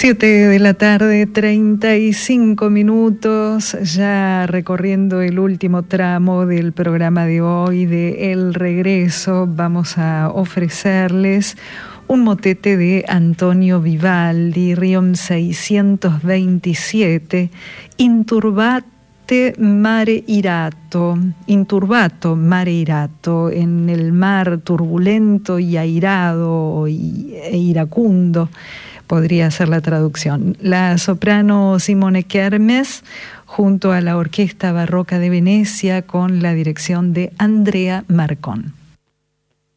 7:35 p.m, ya recorriendo el último tramo del programa de hoy de El Regreso. Vamos a ofrecerles un motete de Antonio Vivaldi, Riom 627, Inturbato mare irato, en el mar turbulento y airado e iracundo, podría ser la traducción. La soprano Simone Kermes, junto a la Orquesta Barroca de Venecia, con la dirección de Andrea Marcón.